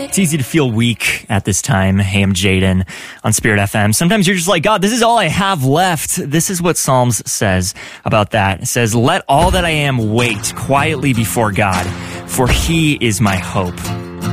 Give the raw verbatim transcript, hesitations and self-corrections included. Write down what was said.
It's easy to feel weak at this time. Hey, I'm Jaden on Spirit F M. Sometimes you're just like, God, this is all I have left. This is what Psalms says about that. It says, let all that I am wait quietly before God, for he is my hope.